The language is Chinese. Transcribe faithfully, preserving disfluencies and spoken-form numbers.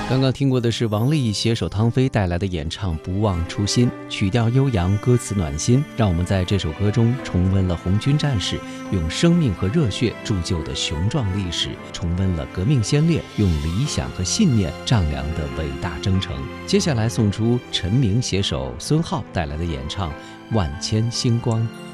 刚刚听过的是王丽携手汤菲带来的演唱《不忘初心》，曲调悠扬，歌词暖心，让我们在这首歌中重温了红军战士用生命和热血铸就的雄壮历史，重温了革命先烈用理想和信念丈量的伟大征程。接下来送出陈明携手孙浩带来的演唱《万千星光》。